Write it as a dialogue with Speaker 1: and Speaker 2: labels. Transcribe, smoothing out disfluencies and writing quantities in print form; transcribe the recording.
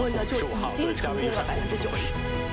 Speaker 1: 温呢就已经超过了90%。